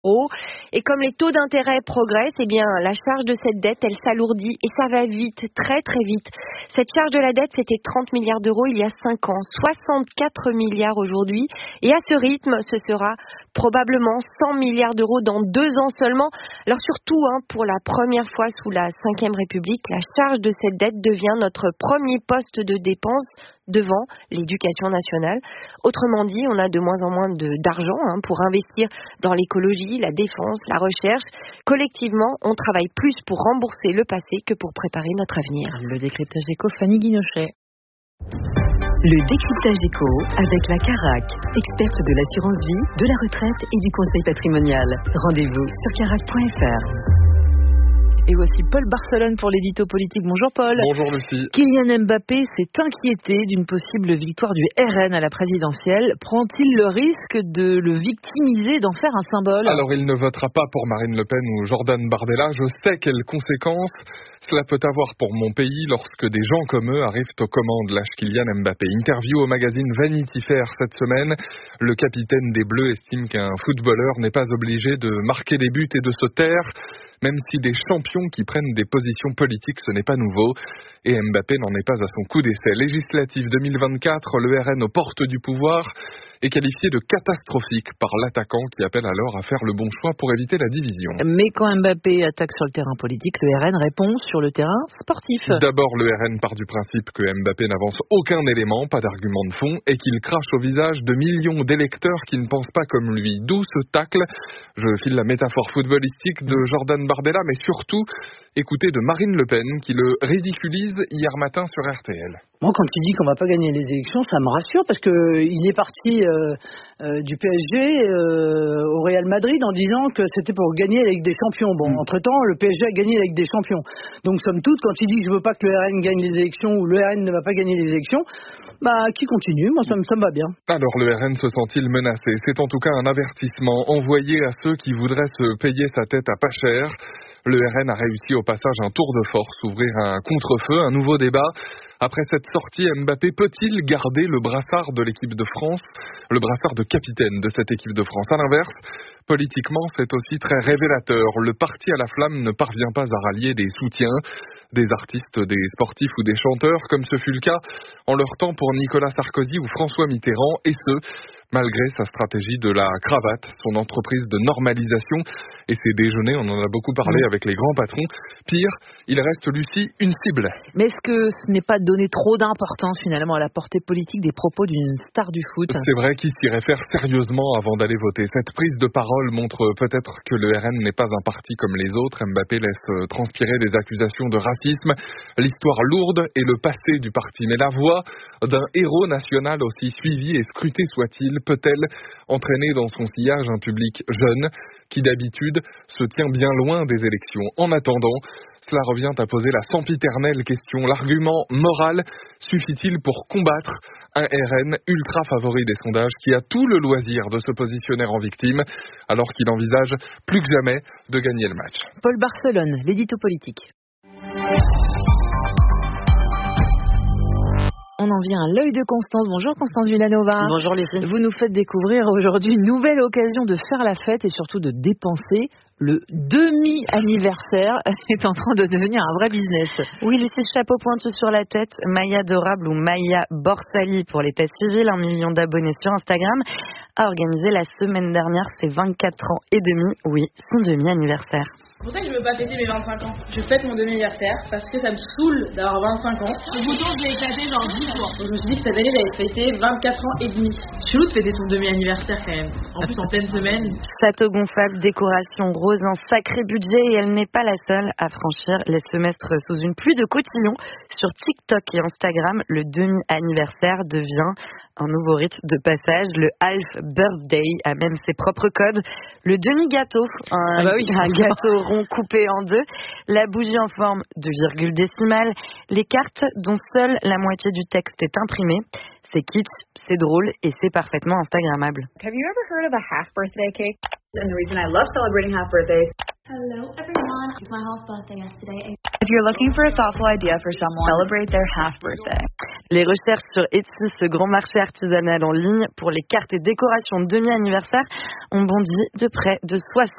euros. Et comme les taux d'intérêt progressent, eh bien, la charge de cette dette, elle s'alourdit et ça va vite, très très vite. Cette charge de la dette, c'était 30 milliards d'euros il y a 5 ans, 64 milliards aujourd'hui. Et à ce rythme, ce sera probablement 100 milliards d'euros dans 2 ans seulement. Alors surtout, pour la première fois sous la Ve République, la charge de cette dette devient notre premier poste de dépense devant l'éducation nationale. Autrement dit, on a de moins en moins d'argent pour investir dans l'écologie, la défense, la recherche. Collectivement, on travaille plus pour rembourser le passé que pour préparer notre avenir. Le décryptage éco, Fanny Guinochet. Le décryptage éco avec la Carac, experte de l'assurance vie, de la retraite et du conseil patrimonial. Rendez-vous sur carac.fr. Et voici Paul Barcelone pour l'édito politique. Bonjour Paul. Bonjour Lucie. Kylian Mbappé s'est inquiété d'une possible victoire du RN à la présidentielle. Prend-il le risque de le victimiser, d'en faire un symbole ? Alors il ne votera pas pour Marine Le Pen ou Jordan Bardella. Je sais quelles conséquences cela peut avoir pour mon pays lorsque des gens comme eux arrivent aux commandes, lâche Kylian Mbappé. Interview au magazine Vanity Fair cette semaine. Le capitaine des Bleus estime qu'un footballeur n'est pas obligé de marquer des buts et de se taire. Même si des champions qui prennent des positions politiques, ce n'est pas nouveau. Et Mbappé n'en est pas à son coup d'essai. Législative 2024, le RN aux portes du pouvoir est qualifié de catastrophique par l'attaquant qui appelle alors à faire le bon choix pour éviter la division. Mais quand Mbappé attaque sur le terrain politique, le RN répond sur le terrain sportif. D'abord, le RN part du principe que Mbappé n'avance aucun élément, pas d'argument de fond, et qu'il crache au visage de millions d'électeurs qui ne pensent pas comme lui. D'où ce tacle. Je file la métaphore footballistique de Jordan Bardella, mais surtout, écoutez de Marine Le Pen qui le ridiculise hier matin sur RTL. Moi, quand il dit qu'on va pas gagner les élections, ça me rassure parce que il est parti du PSG au Real Madrid en disant que c'était pour gagner la Ligue des Champions. Bon, entre-temps, le PSG a gagné la Ligue des Champions. Donc, somme toute, quand il dit que je veux pas que le RN gagne les élections ou le RN ne va pas gagner les élections, qui continue. Moi, ça me va bien. Alors, le RN se sent-il menacé ? C'est en tout cas un avertissement envoyé à ceux qui voudraient se payer sa tête à pas cher. Le RN a réussi au passage un tour de force, ouvrir un contre-feu, un nouveau débat. Après cette sortie, Mbappé peut-il garder le brassard de l'équipe de France, le brassard de capitaine de cette équipe de France ? À l'inverse, politiquement, c'est aussi très révélateur. Le parti à la flamme ne parvient pas à rallier des soutiens, des artistes, des sportifs ou des chanteurs, comme ce fut le cas en leur temps pour Nicolas Sarkozy ou François Mitterrand, et ce, malgré sa stratégie de la cravate, son entreprise de normalisation et ses déjeuners, on en a beaucoup parlé avec les grands patrons. Pire, il reste, Lucie, une cible. Mais est-ce que ce n'est pas donner trop d'importance finalement à la portée politique des propos d'une star du foot ? C'est vrai qu'il s'y réfère sérieusement avant d'aller voter. Cette prise de parole montre peut-être que le RN n'est pas un parti comme les autres. Mbappé laisse transpirer des accusations de racisme, l'histoire lourde et le passé du parti. Mais la voix d'un héros national aussi suivi et scruté soit-il peut-elle entraîner dans son sillage un public jeune qui d'habitude se tient bien loin des élections ? En attendant, cela revient à poser la sempiternelle question. L'argument moral suffit-il pour combattre un RN ultra favori des sondages qui a tout le loisir de se positionner en victime alors qu'il envisage plus que jamais de gagner le match ? Paul Barcelone, l'édito politique. On en vient à l'œil de Constance. Bonjour Constance Villanova. Bonjour Lucie. Vous nous faites découvrir aujourd'hui une nouvelle occasion de faire la fête et surtout de dépenser. Le demi-anniversaire est en train de devenir un vrai business. Oui, Lucie, chapeau pointu sur la tête. Maya Adorable ou Maya Borsali pour l'état civil, 1 million d'abonnés sur Instagram, a organisé la semaine dernière ses 24 ans et demi, oui, son demi-anniversaire. C'est pour ça que je veux pas fêter mes 25 ans. Je fête mon demi-anniversaire parce que ça me saoule d'avoir 25 ans. Le bouton, je l'ai éclaté genre 10 fois. Donc je me suis dit que cette année, j'allais fêter 24 ans et demi. C'est chelou de fêter son demi-anniversaire quand même. En plus, en pleine semaine. Château gonflable, décoration rose, un sacré budget et elle n'est pas la seule à franchir les semestres sous une pluie de cotillons. Sur TikTok et Instagram, le demi-anniversaire devient un nouveau rite de passage. Le half birthday a même ses propres codes. Le demi-gâteau, un gâteau rond coupé en deux. La bougie en forme de virgule décimale. Les cartes dont seule la moitié du texte est imprimée. C'est kitsch, c'est drôle et c'est parfaitement instagrammable. Have you ever heard of a half birthday cake? And the reason I love celebrating half birthdays. Hello everyone, it's my half birthday yesterday. If you're looking for a thoughtful idea for someone, celebrate their half birthday. Les recherches sur Etsy, ce grand marché artisanal en ligne pour les cartes et décorations de demi-anniversaire, ont bondi de près de 60%.